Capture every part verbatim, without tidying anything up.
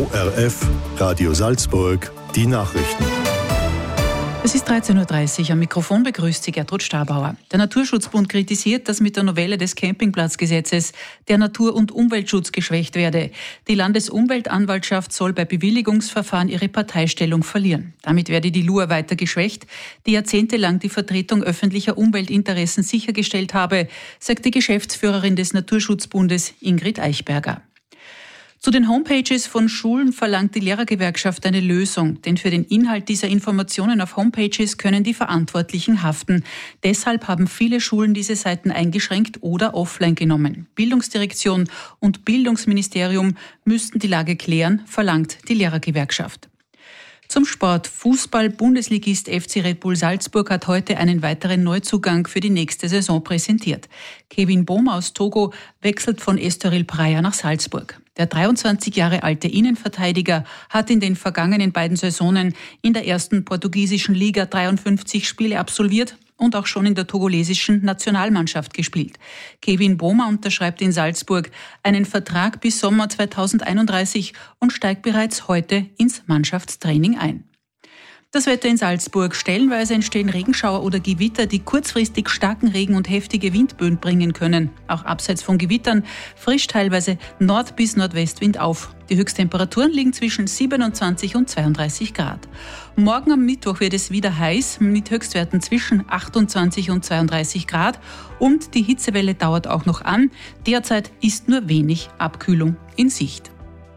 O R F, Radio Salzburg, die Nachrichten. Es ist dreizehn Uhr dreißig. Am Mikrofon begrüßt Sie Gertrud Stabauer. Der Naturschutzbund kritisiert, dass mit der Novelle des Campingplatzgesetzes der Natur- und Umweltschutz geschwächt werde. Die Landesumweltanwaltschaft soll bei Bewilligungsverfahren ihre Parteistellung verlieren. Damit werde die L U A weiter geschwächt, die jahrzehntelang die Vertretung öffentlicher Umweltinteressen sichergestellt habe, sagt die Geschäftsführerin des Naturschutzbundes Ingrid Eichberger. Zu den Homepages von Schulen verlangt die Lehrergewerkschaft eine Lösung, denn für den Inhalt dieser Informationen auf Homepages können die Verantwortlichen haften. Deshalb haben viele Schulen diese Seiten eingeschränkt oder offline genommen. Bildungsdirektion und Bildungsministerium müssten die Lage klären, verlangt die Lehrergewerkschaft. Zum Sport. Fußball-Bundesligist F C Red Bull Salzburg hat heute einen weiteren Neuzugang für die nächste Saison präsentiert. Kevin Boma aus Togo wechselt von Estoril Praia nach Salzburg. Der dreiundzwanzig Jahre alte Innenverteidiger hat in den vergangenen beiden Saisonen in der ersten portugiesischen Liga dreiundfünfzig Spiele absolviert und auch schon in der togolesischen Nationalmannschaft gespielt. Kevin Boma unterschreibt in Salzburg einen Vertrag bis Sommer zweitausendeinunddreißig und steigt bereits heute ins Mannschaftstraining ein. Das Wetter in Salzburg. Stellenweise entstehen Regenschauer oder Gewitter, die kurzfristig starken Regen und heftige Windböen bringen können. Auch abseits von Gewittern frischt teilweise Nord- bis Nordwestwind auf. Die Höchsttemperaturen liegen zwischen siebenundzwanzig und zweiunddreißig Grad. Morgen am Mittwoch wird es wieder heiß mit Höchstwerten zwischen achtundzwanzig und zweiunddreißig Grad und die Hitzewelle dauert auch noch an. Derzeit ist nur wenig Abkühlung in Sicht.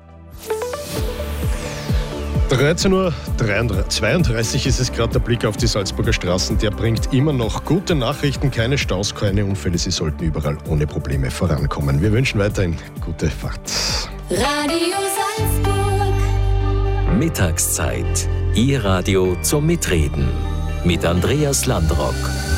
dreizehn Uhr zweiunddreißig ist es gerade. Der Blick auf die Salzburger Straßen, der bringt immer noch gute Nachrichten, keine Staus, keine Unfälle. Sie sollten überall ohne Probleme vorankommen. Wir wünschen weiterhin gute Fahrt. Radio Salzburg. Mittagszeit. Ihr Radio zum Mitreden. Mit Andreas Landrock.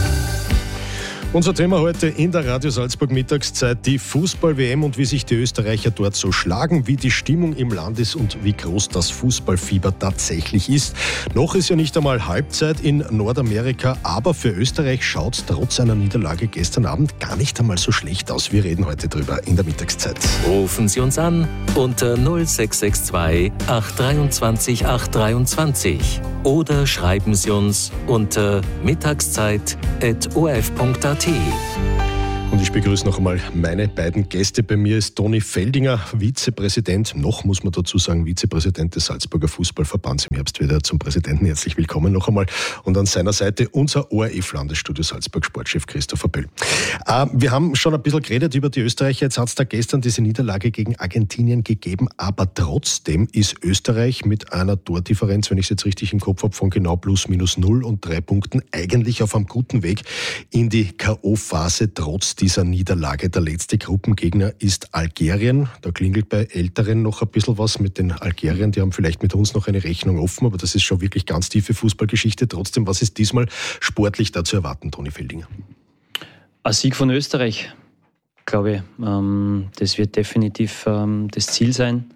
Unser Thema heute in der Radio Salzburg Mittagszeit, die Fußball-W M und wie sich die Österreicher dort so schlagen, wie die Stimmung im Land ist und wie groß das Fußballfieber tatsächlich ist. Noch ist ja nicht einmal Halbzeit in Nordamerika, aber für Österreich schaut es trotz einer Niederlage gestern Abend gar nicht einmal so schlecht aus. Wir reden heute drüber in der Mittagszeit. Rufen Sie uns an unter null sechs sechs zwei acht zwei acht drei zwei oder schreiben Sie uns unter mittagszeit at o r f punkt a t. Und ich begrüße noch einmal meine beiden Gäste. Bei mir ist Toni Feldinger, Vizepräsident, noch muss man dazu sagen, Vizepräsident des Salzburger Fußballverbands. Im Herbst wieder zum Präsidenten. Herzlich willkommen noch einmal. Und an seiner Seite unser O R F-Landesstudio Salzburg Sportchef Christopher Böll. Äh, wir haben schon ein bisschen geredet über die Österreicher. Jetzt hat es da gestern diese Niederlage gegen Argentinien gegeben. Aber trotzdem ist Österreich mit einer Tordifferenz, wenn ich es jetzt richtig im Kopf habe, von genau plus minus null und drei Punkten eigentlich auf einem guten Weg in die K O-Phase trotz dieser Niederlage. Der letzte Gruppengegner ist Algerien. Da klingelt bei Älteren noch ein bisschen was mit den Algeriern. Die haben vielleicht mit uns noch eine Rechnung offen, aber das ist schon wirklich ganz tiefe Fußballgeschichte. Trotzdem, was ist diesmal sportlich da zu erwarten, Toni Feldinger? Ein Sieg von Österreich, glaube ich. Ähm, das wird definitiv ähm, das Ziel sein.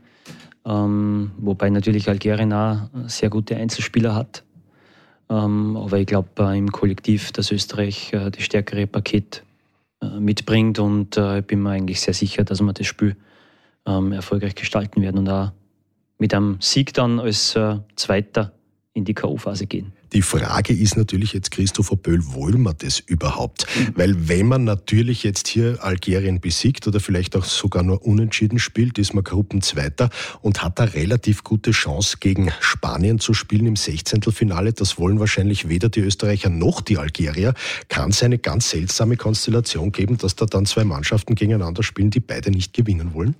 Ähm, wobei natürlich Algerien auch sehr gute Einzelspieler hat. Ähm, aber ich glaube äh, im Kollektiv, dass Österreich äh, das stärkere Paket mitbringt und äh, ich bin mir eigentlich sehr sicher, dass wir das Spiel ähm, erfolgreich gestalten werden und auch mit einem Sieg dann als äh, Zweiter in die K O-Phase gehen. Die Frage ist natürlich jetzt, Christopher Böll, wollen wir das überhaupt? Mhm. Weil wenn man natürlich jetzt hier Algerien besiegt oder vielleicht auch sogar nur unentschieden spielt, ist man Gruppenzweiter und hat eine relativ gute Chance gegen Spanien zu spielen im Sechzehntelfinale. Das wollen wahrscheinlich weder die Österreicher noch die Algerier. Kann es eine ganz seltsame Konstellation geben, dass da dann zwei Mannschaften gegeneinander spielen, die beide nicht gewinnen wollen?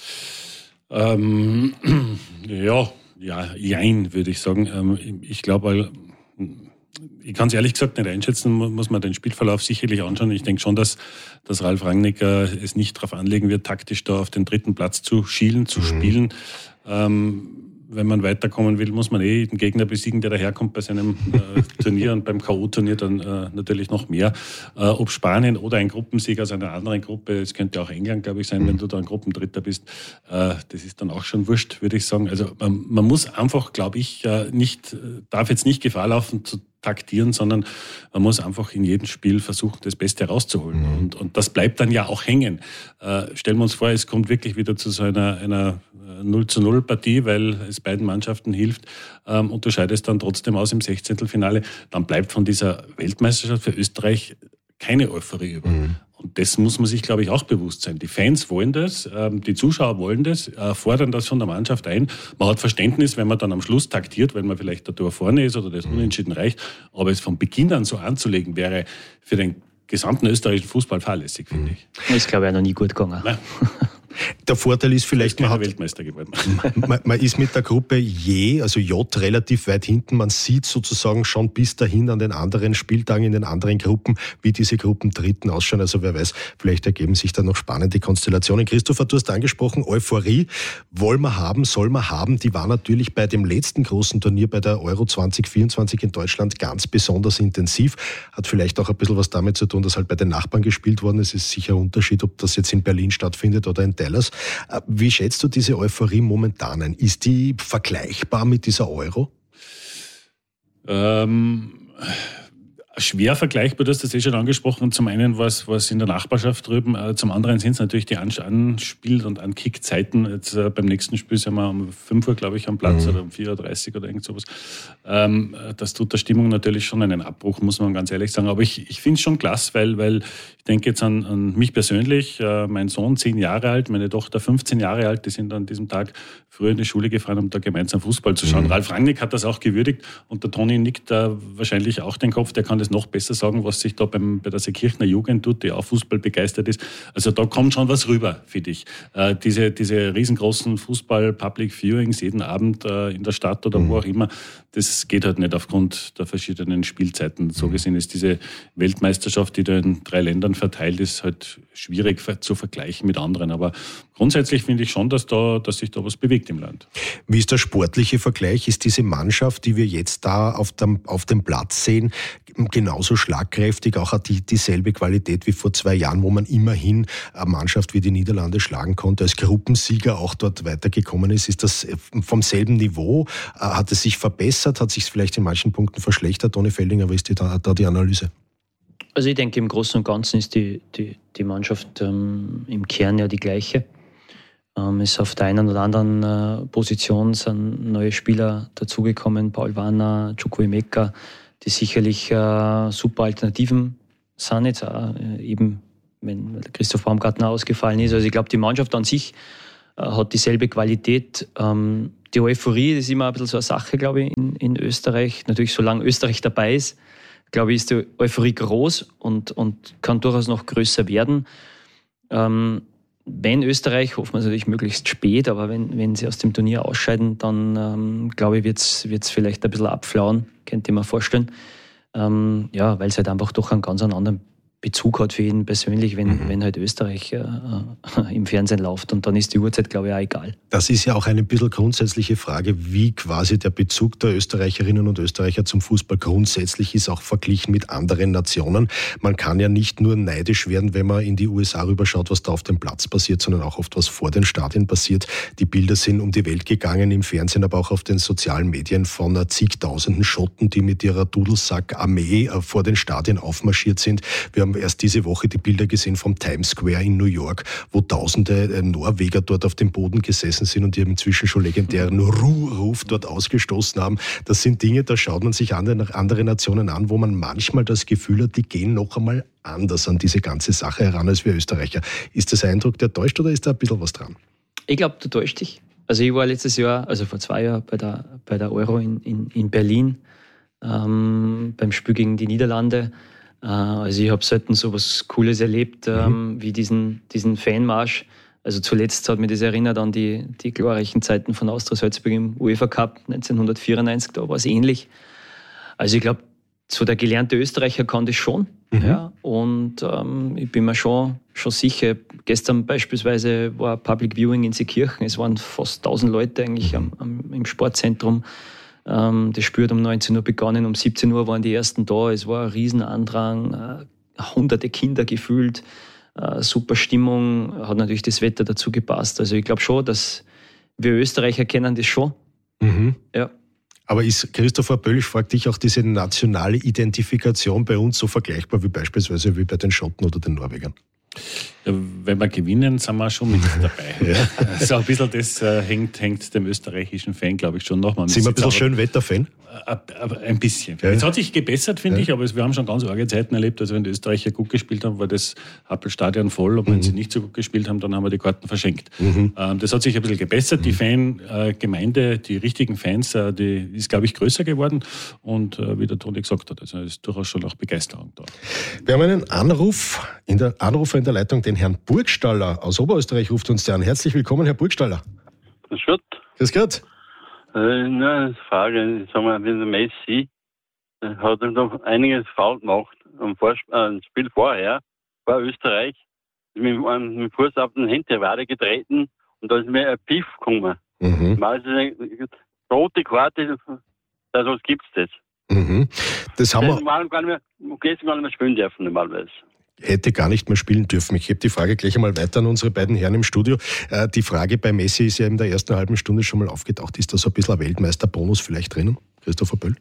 Ähm, ja, ja, jein, würde ich sagen. Ähm, ich glaube, ich kann es ehrlich gesagt nicht einschätzen, muss man den Spielverlauf sicherlich anschauen. Ich denke schon, dass, dass Ralf Rangnick äh, es nicht darauf anlegen wird, taktisch da auf den dritten Platz zu schielen, zu mhm. spielen. Ähm, wenn man weiterkommen will, muss man eh den Gegner besiegen, der daherkommt bei seinem äh, Turnier und beim K O-Turnier dann äh, natürlich noch mehr. Äh, ob Spanien oder ein Gruppensieg aus einer anderen Gruppe, es könnte auch England, glaube ich, sein, wenn du da ein Gruppendritter bist, äh, das ist dann auch schon wurscht, würde ich sagen. Also man, man muss einfach, glaube ich, äh, nicht, darf jetzt nicht Gefahr laufen zu taktieren, sondern man muss einfach in jedem Spiel versuchen, das Beste rauszuholen. Und, und das bleibt dann ja auch hängen. Äh, stellen wir uns vor, es kommt wirklich wieder zu so einer, einer null zu null Partie, weil es beiden Mannschaften hilft ähm, und du scheidest dann trotzdem aus im Sechzehntelfinale, dann bleibt von dieser Weltmeisterschaft für Österreich keine Euphorie über. Mhm. Und das muss man sich, glaube ich, auch bewusst sein. Die Fans wollen das, ähm, die Zuschauer wollen das, äh, fordern das von der Mannschaft ein. Man hat Verständnis, wenn man dann am Schluss taktiert, wenn man vielleicht da Tor vorne ist oder das Unentschieden reicht. Aber es von Beginn an so anzulegen, wäre für den gesamten österreichischen Fußball fahrlässig, finde ich. Das ist, glaube ich, auch noch nie gut gegangen. Nein. Der Vorteil ist vielleicht, man hat, Weltmeister geworden. man, man ist mit der Gruppe J, also J, relativ weit hinten. Man sieht sozusagen schon bis dahin an den anderen Spieltagen in den anderen Gruppen, wie diese Gruppen Dritten ausschauen. Also wer weiß, vielleicht ergeben sich da noch spannende Konstellationen. Christopher, du hast angesprochen, Euphorie wollen wir haben, soll man haben. Die war natürlich bei dem letzten großen Turnier, bei der Euro zwanzig vierundzwanzig in Deutschland, ganz besonders intensiv. Hat vielleicht auch ein bisschen was damit zu tun, dass halt bei den Nachbarn gespielt worden ist. Es ist sicher ein Unterschied, ob das jetzt in Berlin stattfindet oder in Dallas. Wie schätzt du diese Euphorie momentan ein? Ist die vergleichbar mit dieser Euro? Ähm, schwer vergleichbar, du hast das eh schon angesprochen. Zum einen was was in der Nachbarschaft drüben, zum anderen sind es natürlich die Anspiel- und Ankick-Zeiten. Jetzt äh, beim nächsten Spiel sind wir um fünf Uhr, glaube ich, am Platz mhm. oder um vier Uhr dreißig oder irgend sowas. Ähm, das tut der Stimmung natürlich schon einen Abbruch, muss man ganz ehrlich sagen. Aber ich, ich finde es schon klasse, weil, weil ich denke jetzt an, an mich persönlich, äh, mein Sohn zehn Jahre alt, meine Tochter fünfzehn Jahre alt, die sind an diesem Tag früher in die Schule gefahren, um da gemeinsam Fußball zu schauen. Mhm. Ralf Rangnick hat das auch gewürdigt und der Toni nickt da wahrscheinlich auch den Kopf, der kann das noch besser sagen, was sich da beim, bei der Seekirchner Jugend tut, die auch Fußball begeistert ist. Also da kommt schon was rüber, finde ich. Äh, diese, diese riesengroßen Fußball-Public-Viewings jeden Abend äh, in der Stadt oder mhm. wo auch immer, das geht halt nicht aufgrund der verschiedenen Spielzeiten. So gesehen ist diese Weltmeisterschaft, die da in drei Ländern verteilt ist, halt schwierig zu vergleichen mit anderen. Aber grundsätzlich finde ich schon, dass, da, dass sich da was bewegt im Land. Wie ist der sportliche Vergleich? Ist diese Mannschaft, die wir jetzt da auf dem, auf dem Platz sehen, genauso schlagkräftig, auch hat die dieselbe Qualität wie vor zwei Jahren, wo man immerhin eine Mannschaft wie die Niederlande schlagen konnte, als Gruppensieger auch dort weitergekommen ist? Ist das vom selben Niveau? Hat es sich verbessert? Hat sich es vielleicht in manchen Punkten verschlechtert? Toni Feldinger, wie ist die, da, da die Analyse? Also ich denke, im Großen und Ganzen ist die, die, die Mannschaft ähm, im Kern ja die gleiche. Ähm, ist auf der einen oder anderen äh, Position sind neue Spieler dazugekommen, Paul Warner, Chukwuemeka, die sicherlich äh, super Alternativen sind jetzt auch, äh, eben, wenn Christoph Baumgartner ausgefallen ist. Also ich glaube, die Mannschaft an sich äh, hat dieselbe Qualität. Ähm, die Euphorie, das ist immer ein bisschen so eine Sache, glaube ich, in, in Österreich. Natürlich, solange Österreich dabei ist, glaube ich, ist die Euphorie groß und, und kann durchaus noch größer werden. Ähm, wenn Österreich, hoffen wir es natürlich möglichst spät, aber wenn, wenn sie aus dem Turnier ausscheiden, dann ähm, glaube ich, wird es vielleicht ein bisschen abflauen, könnte ich mir vorstellen. Ähm, ja, weil es halt einfach doch einen ganz anderen Bezug hat für ihn persönlich, wenn, mhm. wenn halt Österreich äh, im Fernsehen läuft. Und dann ist die Uhrzeit, glaube ich, auch egal. Das ist ja auch eine bisschen grundsätzliche Frage, wie quasi der Bezug der Österreicherinnen und Österreicher zum Fußball grundsätzlich ist, auch verglichen mit anderen Nationen. Man kann ja nicht nur neidisch werden, wenn man in die U S A rüberschaut, was da auf dem Platz passiert, sondern auch oft, was vor den Stadien passiert. Die Bilder sind um die Welt gegangen, im Fernsehen, aber auch auf den sozialen Medien von zigtausenden Schotten, die mit ihrer Dudelsack-Armee vor den Stadien aufmarschiert sind. Wir haben erst diese Woche die Bilder gesehen vom Times Square in New York, wo tausende Norweger dort auf dem Boden gesessen sind und die haben inzwischen schon legendären Ruhrruf dort ausgestoßen haben. Das sind Dinge, da schaut man sich andere, andere Nationen an, wo man manchmal das Gefühl hat, die gehen noch einmal anders an diese ganze Sache heran als wir Österreicher. Ist das ein Eindruck, der täuscht, oder ist da ein bisschen was dran? Ich glaube, du täuscht dich. Also ich war letztes Jahr, also vor zwei Jahren bei der, bei der Euro in, in, in Berlin ähm, beim Spiel gegen die Niederlande. Also ich habe selten so was Cooles erlebt, ähm, mhm. wie diesen, diesen Fanmarsch. Also zuletzt hat mich das erinnert an die, die glorreichen Zeiten von Austria Salzburg im UEFA Cup neunzehnhundertvierundneunzig, da war es ähnlich. Also ich glaube, so der gelernte Österreicher kann das schon. Mhm. Ja, und ähm, ich bin mir schon, schon sicher, gestern beispielsweise war Public Viewing in Seekirchen, es waren fast tausend Leute eigentlich am, am, im Sportzentrum. Das Spiel hat um neunzehn Uhr begonnen, um siebzehn Uhr waren die ersten da. Es war ein Riesenandrang, hunderte Kinder gefühlt, super Stimmung, hat natürlich das Wetter dazu gepasst. Also ich glaube schon, dass wir Österreicher kennen das schon. Mhm. Ja. Aber ist, Christopher Bölsch, fragt dich auch diese nationale Identifikation bei uns so vergleichbar wie beispielsweise wie bei den Schotten oder den Norwegern? Ja, wenn wir gewinnen, sind wir schon mit dabei. Ja. Also ein bisschen das äh, hängt, hängt dem österreichischen Fan, glaube ich, schon nochmal. Sind wir ein bisschen Schönwetter-Fan? Aber ein bisschen. Ja. Es hat sich gebessert, finde ja. ich, aber es, wir haben schon ganz arge Zeiten erlebt. Also wenn die Österreicher gut gespielt haben, war das Happelstadion voll. Und wenn mhm. sie nicht so gut gespielt haben, dann haben wir die Karten verschenkt. Mhm. Ähm, das hat sich ein bisschen gebessert. Mhm. Die Fangemeinde, äh, die richtigen Fans, äh, die ist, glaube ich, größer geworden. Und äh, wie der Toni gesagt hat, also ist durchaus schon auch Begeisterung da. Wir haben einen Anruf, in der Anrufer in der Leitung, den Herrn Burgstaller aus Oberösterreich ruft uns der an. Herzlich willkommen, Herr Burgstaller. Grüß Gott. Grüß Gott. Äh, nur eine Frage, sagen wir, wenn der Messi äh, hat er noch einiges faul gemacht am Vors- äh, Spiel vorher, vor Österreich, ist mit einem Fuß auf den Hinterwade getreten und da ist mir ein Piff gekommen. Mhm. Mal eine rote Karte, also gibt es das. Mhm. Das haben wir... Normal gar nicht mehr, gestern gar nicht mehr spielen dürfen, normalerweise. Hätte gar nicht mehr spielen dürfen. Ich gebe die Frage gleich einmal weiter an unsere beiden Herren im Studio. Äh, die Frage bei Messi ist ja in der ersten halben Stunde schon mal aufgetaucht. Ist da so ein bisschen ein Weltmeisterbonus vielleicht drinnen? Christopher Böll?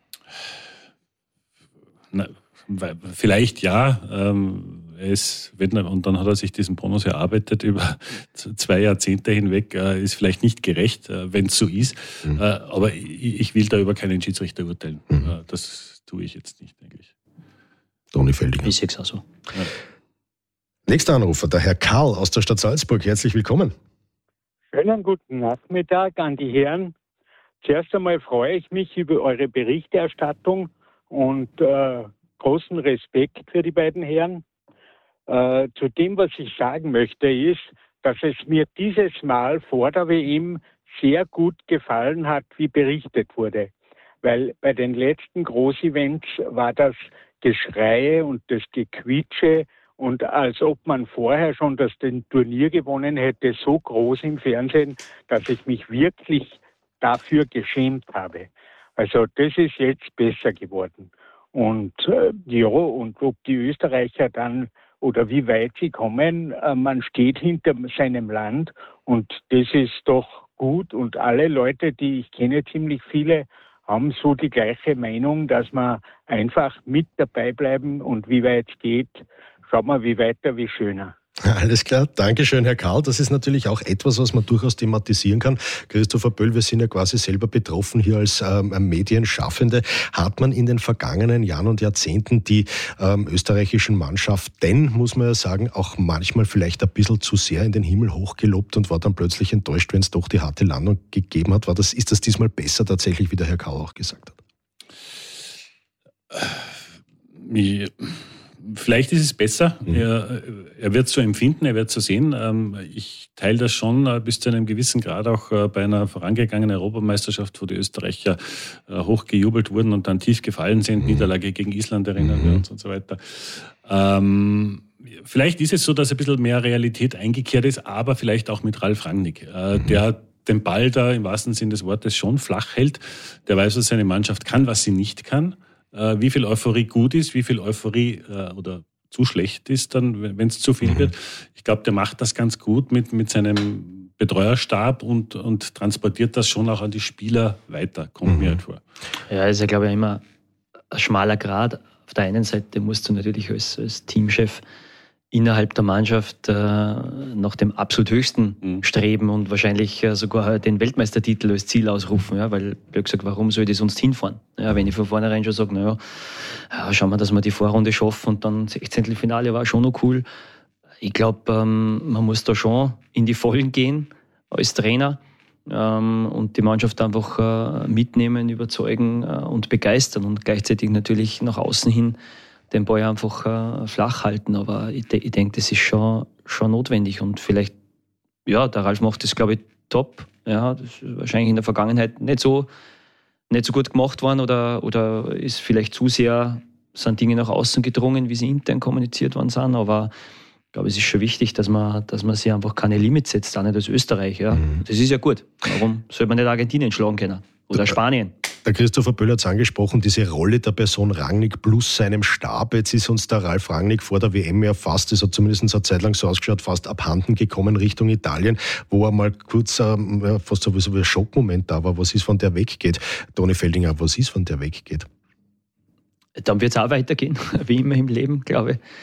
Na, vielleicht ja. Ähm, es wird, und dann hat er sich diesen Bonus erarbeitet über zwei Jahrzehnte hinweg. Äh, ist vielleicht nicht gerecht, äh, wenn es so ist. Mhm. Äh, aber ich, ich will da über keinen Schiedsrichter urteilen. Mhm. Äh, das tue ich jetzt nicht, eigentlich. Toni Feldinger. Ich sehe es auch so. Ja. Nächster Anrufer, der Herr Karl aus der Stadt Salzburg. Herzlich willkommen. Schönen guten Nachmittag an die Herren. Zuerst einmal freue ich mich über eure Berichterstattung und äh, großen Respekt für die beiden Herren. Äh, zu dem, was ich sagen möchte, ist, dass es mir dieses Mal vor der W M sehr gut gefallen hat, wie berichtet wurde. Weil bei den letzten Großevents war das Geschreie und das Gequietsche und als ob man vorher schon das den Turnier gewonnen hätte, so groß im Fernsehen, dass ich mich wirklich dafür geschämt habe. Also das ist jetzt besser geworden. Und äh, ja, und ob die Österreicher dann oder wie weit sie kommen, äh, man steht hinter seinem Land und das ist doch gut. Und alle Leute, die ich kenne, ziemlich viele, haben so die gleiche Meinung, dass man einfach mit dabei bleiben und wie weit es geht, schauen wir, wie weiter, wie schöner. Alles klar, Dankeschön, Herr Karl. Das ist natürlich auch etwas, was man durchaus thematisieren kann. Christopher Böll, wir sind ja quasi selber betroffen hier als ähm, Medienschaffende. Hat man in den vergangenen Jahren und Jahrzehnten die ähm, österreichischen Mannschaften, muss man ja sagen, auch manchmal vielleicht ein bisschen zu sehr in den Himmel hochgelobt und war dann plötzlich enttäuscht, wenn es doch die harte Landung gegeben hat? War das, ist das diesmal besser tatsächlich, wie der Herr Karl auch gesagt hat? Ja. Vielleicht ist es besser. Mhm. Er, er wird es so empfinden, er wird es so sehen. Ich teile das schon bis zu einem gewissen Grad auch bei einer vorangegangenen Europameisterschaft, wo die Österreicher hochgejubelt wurden und dann tief gefallen sind. Mhm. Niederlage gegen Island erinnern wir uns und so weiter. Ähm, vielleicht ist es so, dass ein bisschen mehr Realität eingekehrt ist, aber vielleicht auch mit Ralf Rangnick, mhm. der den Ball da im wahrsten Sinne des Wortes schon flach hält. Der weiß, was seine Mannschaft kann, was sie nicht kann. Wie viel Euphorie gut ist, wie viel Euphorie äh, oder zu schlecht ist, dann, wenn es zu viel mhm. wird. Ich glaube, der macht das ganz gut mit, mit seinem Betreuerstab und, und transportiert das schon auch an die Spieler weiter, kommt mhm. mir halt vor. Ja, ist ja, glaube ich, immer ein schmaler Grad. Auf der einen Seite musst du natürlich als, als Teamchef innerhalb der Mannschaft äh, nach dem absolut Höchsten mhm. streben und wahrscheinlich äh, sogar den Weltmeistertitel als Ziel ausrufen, ja, weil, blöd gesagt, warum soll ich das sonst hinfahren? Ja, wenn ich von vornherein schon sage, naja, ja, schauen wir, dass wir die Vorrunde schaffen und dann Sechzehntelfinale war schon noch cool. Ich glaube, ähm, man muss da schon in die Vollen gehen als Trainer ähm, und die Mannschaft einfach äh, mitnehmen, überzeugen äh, und begeistern und gleichzeitig natürlich nach außen hin den Ball einfach äh, flach halten, aber ich, ich denke, das ist schon, schon notwendig und vielleicht, ja, der Ralf macht das, glaube ich, top. Ja, das ist wahrscheinlich in der Vergangenheit nicht so, nicht so gut gemacht worden oder, oder ist vielleicht zu sehr, sind Dinge nach außen gedrungen, wie sie intern kommuniziert worden sind, aber ich glaube, es ist schon wichtig, dass man, dass man sich einfach keine Limits setzt, auch nicht als Österreich. Ja. Mhm. Das ist ja gut. Warum soll man nicht Argentinien schlagen können? Oder Spanien? Der Christopher Böll hat es angesprochen, diese Rolle der Person Rangnick plus seinem Stab. Jetzt ist uns der Ralf Rangnick vor der W M ja fast, das hat zumindest eine Zeit lang so ausgeschaut, fast abhanden gekommen Richtung Italien, wo er mal kurz ähm, fast sowieso wie ein Schockmoment da war. Was ist, wenn der weggeht? Toni Feldinger, was ist, wenn der weggeht? Dann wird es auch weitergehen, wie immer im Leben, glaube ich.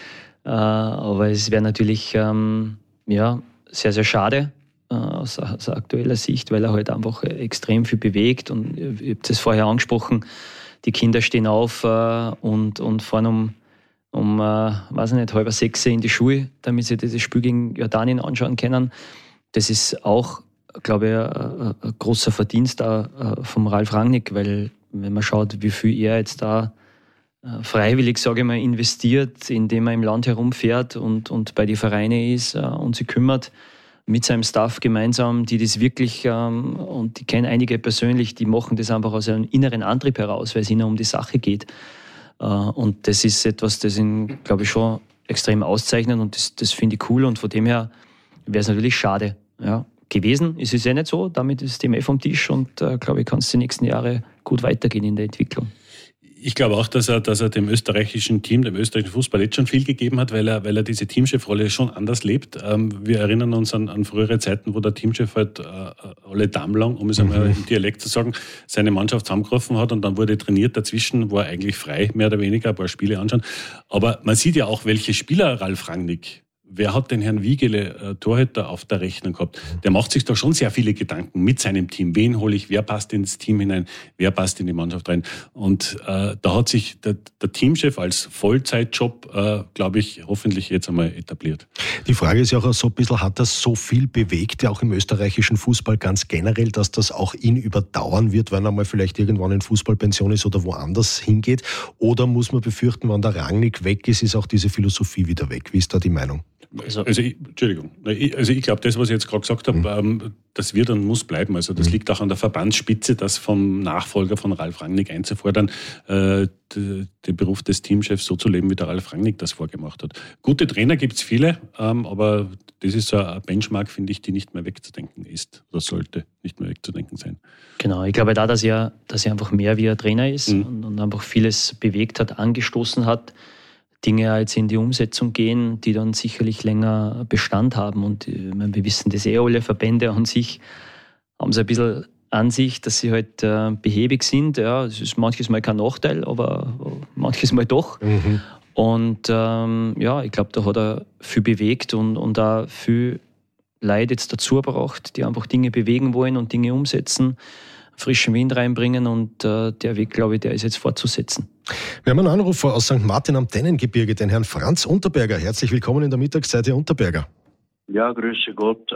Äh, aber es wäre natürlich ähm, ja, sehr, sehr schade äh, aus, aus aktueller Sicht, weil er halt einfach extrem viel bewegt. Und ich habe das vorher angesprochen, die Kinder stehen auf äh, und, und fahren um, um äh, weiß ich nicht, halb sechs in die Schule, damit sie das Spiel gegen Jordanien anschauen können. Das ist auch, glaube ich, ein, ein großer Verdienst auch vom Ralf Rangnick, weil wenn man schaut, wie viel er jetzt da freiwillig, sage ich mal, investiert, indem er im Land herumfährt und, und bei den Vereinen ist äh, und sich kümmert, mit seinem Staff gemeinsam, die das wirklich, ähm, und ich kenne einige persönlich, die machen das einfach aus einem inneren Antrieb heraus, weil es ihnen um die Sache geht. Äh, und das ist etwas, das ihn, glaube ich, schon extrem auszeichnet und das, das finde ich cool und von dem her wäre es natürlich schade. Ja. Gewesen ist es ja nicht so, damit ist das Thema vom Tisch und äh, glaube ich, kann es die nächsten Jahre gut weitergehen in der Entwicklung. Ich glaube auch, dass er, dass er dem österreichischen Team, dem österreichischen Fußball jetzt schon viel gegeben hat, weil er, weil er diese Teamchefrolle schon anders lebt. Ähm, wir erinnern uns an, an frühere Zeiten, wo der Teamchef halt äh, alle Damen lang, um es einmal mhm. im Dialekt zu sagen, seine Mannschaft zusammengerufen hat und dann wurde trainiert. Dazwischen war er eigentlich frei, mehr oder weniger, ein paar Spiele anschauen. Aber man sieht ja auch, welche Spieler Ralf Rangnick, wer hat den Herrn Wiegele, äh, Torhüter, auf der Rechnung gehabt? Der macht sich doch schon sehr viele Gedanken mit seinem Team. Wen hole ich? Wer passt ins Team hinein? Wer passt in die Mannschaft rein? Und äh, da hat sich der, der Teamchef als Vollzeitjob, äh, glaube ich, hoffentlich jetzt einmal etabliert. Die Frage ist ja auch so ein bisschen, hat das so viel bewegt, ja auch im österreichischen Fußball ganz generell, dass das auch ihn überdauern wird, wenn er mal vielleicht irgendwann in Fußballpension ist oder woanders hingeht? Oder muss man befürchten, wenn der Rangnick weg ist, ist auch diese Philosophie wieder weg? Wie ist da die Meinung? Also, also ich, Entschuldigung, also ich glaube, das, was ich jetzt gerade gesagt habe, mhm. ähm, das wird und muss bleiben. Also das mhm. liegt auch an der Verbandsspitze, das vom Nachfolger von Ralf Rangnick einzufordern, äh, de, den Beruf des Teamchefs so zu leben, wie der Ralf Rangnick das vorgemacht hat. Gute Trainer gibt es viele, ähm, aber das ist so ein Benchmark, finde ich, die nicht mehr wegzudenken ist oder sollte nicht mehr wegzudenken sein. Genau, ich glaube da, dass er, dass er einfach mehr wie ein Trainer ist mhm. und, und einfach vieles bewegt hat, angestoßen hat. Dinge jetzt in die Umsetzung gehen, die dann sicherlich länger Bestand haben. Und ich meine, wir wissen das eh, alle Verbände an sich haben so ein bisschen an sich, dass sie halt äh, behäbig sind. Ja, es ist manches Mal kein Nachteil, aber manches Mal doch. Mhm. Und ähm, ja, ich glaube, da hat er viel bewegt und, und auch viel Leute jetzt dazu gebracht, die einfach Dinge bewegen wollen und Dinge umsetzen, frischen Wind reinbringen und äh, der Weg, glaube ich, der ist jetzt fortzusetzen. Wir haben einen Anrufer aus Sankt Martin am Tennengebirge, den Herrn Franz Unterberger. Herzlich willkommen in der Mittagszeit, Herr Unterberger. Ja, grüße Gott.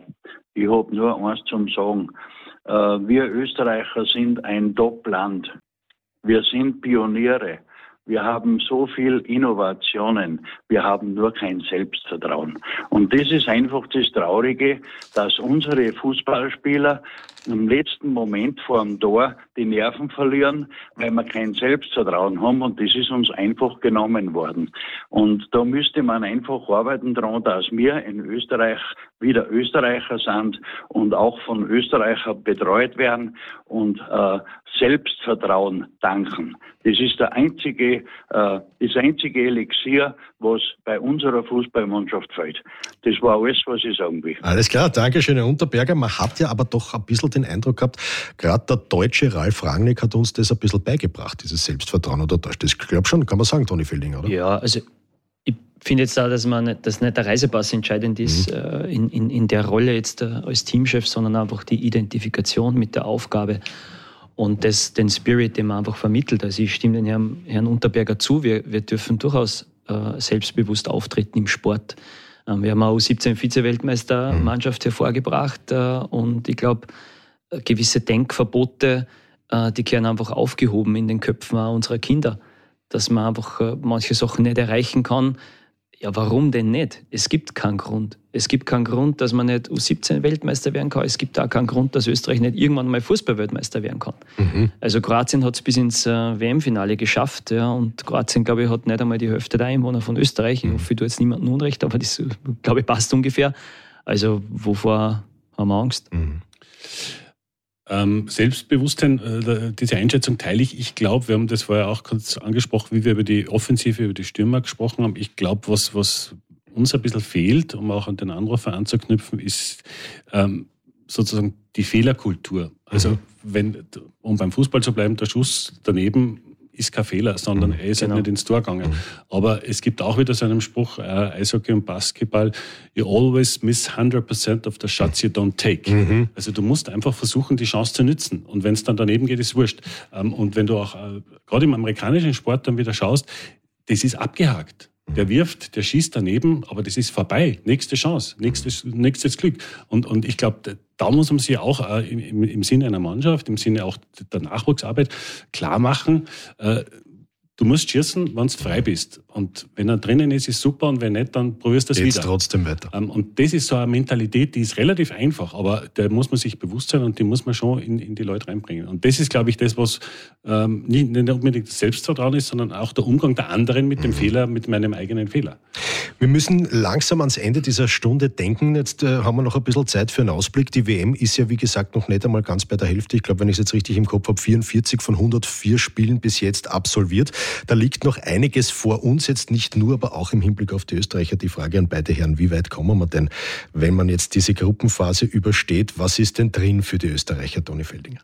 Ich habe nur eins zum Sagen. Wir Österreicher sind ein Top-Land. Wir sind Pioniere. Wir haben so viel Innovationen. Wir haben nur kein Selbstvertrauen. Und das ist einfach das Traurige, dass unsere Fußballspieler im letzten Moment vor dem Tor die Nerven verlieren, weil wir kein Selbstvertrauen haben und das ist uns einfach genommen worden. Und da müsste man einfach arbeiten daran, dass wir in Österreich wieder Österreicher sind und auch von Österreichern betreut werden und äh, Selbstvertrauen danken. Das ist der einzige, äh, das einzige Elixier, was bei unserer Fußballmannschaft fehlt. Das war alles, was ich sagen will. Alles klar, danke schön, Herr Unterberger. Man hat ja aber doch ein bisschen den Eindruck gehabt, gerade der deutsche Ralf Rangnick hat uns das ein bisschen beigebracht, dieses Selbstvertrauen. Oder das, ich glaube schon, kann man sagen, Toni Feldinger, oder? Ja, also ich finde jetzt auch, dass man nicht, dass nicht der Reisepass entscheidend ist mhm. äh, in, in, in der Rolle jetzt äh, als Teamchef, sondern einfach die Identifikation mit der Aufgabe und das, den Spirit, den man einfach vermittelt. Also ich stimme den Herrn, Herrn Unterberger zu, wir, wir dürfen durchaus äh, selbstbewusst auftreten im Sport. Ähm, wir haben eine U siebzehn Vize-Weltmeistermannschaft mhm. hervorgebracht äh, und ich glaube, gewisse Denkverbote, äh, die gehören einfach aufgehoben in den Köpfen auch unserer Kinder, dass man einfach äh, manche Sachen nicht erreichen kann. Ja, warum denn nicht? Es gibt keinen Grund. Es gibt keinen Grund, dass man nicht U siebzehn Weltmeister werden kann. Es gibt auch keinen Grund, dass Österreich nicht irgendwann mal Fußball-Weltmeister werden kann. Mhm. Also Kroatien hat es bis ins äh, W M-Finale geschafft. Ja, und Kroatien, glaube ich, hat nicht einmal die Hälfte der Einwohner von Österreich. Ich hoffe, ich tue jetzt niemandem Unrecht, aber das, glaube ich, passt ungefähr. Also wovor haben wir Angst? Mhm. Ähm, Selbstbewusstsein, äh, diese Einschätzung teile ich. Ich glaube, wir haben das vorher auch kurz angesprochen, wie wir über die Offensive, über die Stürmer gesprochen haben. Ich glaube, was, was uns ein bisschen fehlt, um auch an den Anrufer anzuknüpfen, ist ähm, sozusagen die Fehlerkultur. Also, mhm. wenn, um beim Fußball zu bleiben, der Schuss daneben ist kein Fehler, sondern mhm, er ist genau. halt nicht ins Tor gegangen. Mhm. Aber es gibt auch wieder so einen Spruch, äh, Eishockey und Basketball, you always miss hundred percent of the shots you don't take. Mhm. Also du musst einfach versuchen, die Chance zu nützen. Und wenn es dann daneben geht, ist wurscht. Ähm, und wenn du auch äh, gerade im amerikanischen Sport dann wieder schaust, das ist abgehakt. Der wirft, der schießt daneben, aber das ist vorbei. Nächste Chance, nächstes, nächstes Glück. Und, und ich glaube, da muss man sich auch äh, im, im Sinne einer Mannschaft, im Sinne auch der Nachwuchsarbeit klar machen, äh, du musst schießen, wenn du frei bist. Und wenn er drinnen ist, ist super. Und wenn nicht, dann probierst du das Geht's wieder. trotzdem weiter. Ähm, und das ist so eine Mentalität, die ist relativ einfach, aber der muss man sich bewusst sein und die muss man schon in, in die Leute reinbringen. Und das ist, glaube ich, das, was ähm, nicht, nicht unbedingt das Selbstvertrauen ist, sondern auch der Umgang der anderen mit dem mhm. Fehler, mit meinem eigenen Fehler. Wir müssen langsam ans Ende dieser Stunde denken. Jetzt äh, haben wir noch ein bisschen Zeit für einen Ausblick. Die W M ist ja, wie gesagt, noch nicht einmal ganz bei der Hälfte. Ich glaube, wenn ich es jetzt richtig im Kopf habe, vierundvierzig von hundertvier Spielen bis jetzt absolviert. Da liegt noch einiges vor uns, jetzt nicht nur, aber auch im Hinblick auf die Österreicher. Die Frage an beide Herren, wie weit kommen wir denn, wenn man jetzt diese Gruppenphase übersteht? Was ist denn drin für die Österreicher, Toni Feldinger?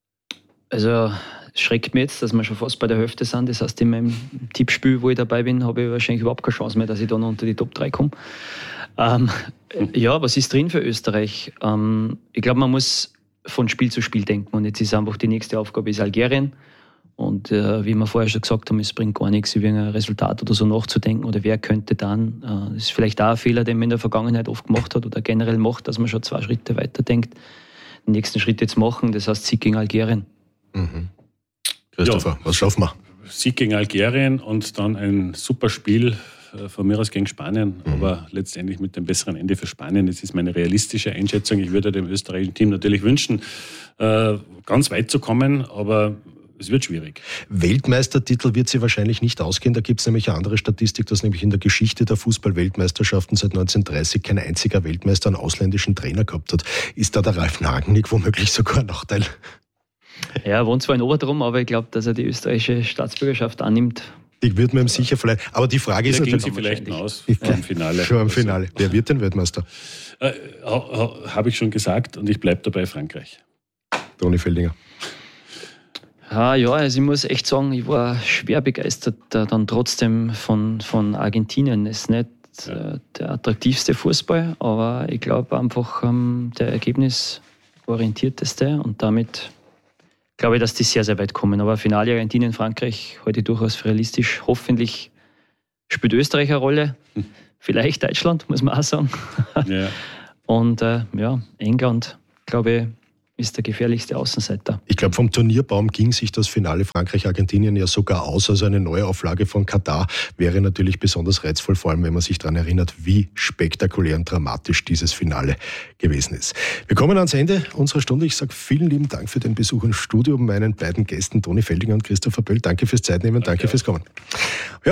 Also es schreckt mich jetzt, dass wir schon fast bei der Hälfte sind. Das heißt, in meinem Tippspiel, wo ich dabei bin, habe ich wahrscheinlich überhaupt keine Chance mehr, dass ich da noch unter die Top drei komme. Ähm, ja, was ist drin für Österreich? Ähm, ich glaube, man muss von Spiel zu Spiel denken. Und jetzt ist einfach die nächste Aufgabe ist Algerien. Und äh, wie wir vorher schon gesagt haben, es bringt gar nichts, über ein Resultat oder so nachzudenken oder wer könnte dann. Äh, das ist vielleicht auch ein Fehler, den man in der Vergangenheit oft gemacht hat oder generell macht, dass man schon zwei Schritte weiter denkt, den nächsten Schritt jetzt machen. Das heißt Sieg gegen Algerien. Mhm. Christopher, ja, was schaffen wir? Sieg gegen Algerien und dann ein super Spiel äh, von mir aus gegen Spanien, mhm. aber letztendlich mit dem besseren Ende für Spanien. Das ist meine realistische Einschätzung. Ich würde dem österreichischen Team natürlich wünschen, äh, ganz weit zu kommen, aber es wird schwierig. Weltmeistertitel wird sie wahrscheinlich nicht ausgehen. Da gibt es nämlich eine andere Statistik, dass nämlich in der Geschichte der Fußball-Weltmeisterschaften seit neunzehnhundertdreißig kein einziger Weltmeister einen ausländischen Trainer gehabt hat. Ist da der Ralf Nagelnick womöglich sogar ein Nachteil? Ja, er wohnt zwar in Oberdrum, aber ich glaube, dass er die österreichische Staatsbürgerschaft annimmt. Die wird man ihm sicher vielleicht. Aber die Frage ist natürlich. Sie vielleicht noch aus ich, im Finale. Schon im Finale. Wer wird denn Weltmeister? Äh, Habe ich schon gesagt und ich bleibe dabei Frankreich. Toni Feldinger. Ah, ja, also ich muss echt sagen, ich war schwer begeistert äh, dann trotzdem von, von Argentinien. Es ist nicht ja. äh, der attraktivste Fußball, aber ich glaube einfach ähm, der ergebnisorientierteste und damit glaube ich, dass die sehr, sehr weit kommen. Aber Finale Argentinien, Frankreich halte ich durchaus für realistisch. Hoffentlich spielt Österreich eine Rolle. Hm. Vielleicht Deutschland, muss man auch sagen. Ja. Und äh, ja, England, glaube ich, ist der gefährlichste Außenseiter. Ich glaube, vom Turnierbaum ging sich das Finale Frankreich-Argentinien ja sogar aus. Also eine Neuauflage von Katar wäre natürlich besonders reizvoll, vor allem wenn man sich daran erinnert, wie spektakulär und dramatisch dieses Finale gewesen ist. Wir kommen ans Ende unserer Stunde. Ich sage vielen lieben Dank für den Besuch im Studio, meinen beiden Gästen Toni Feldinger und Christopher Böll. Danke fürs Zeitnehmen, danke, danke fürs Kommen. Ja.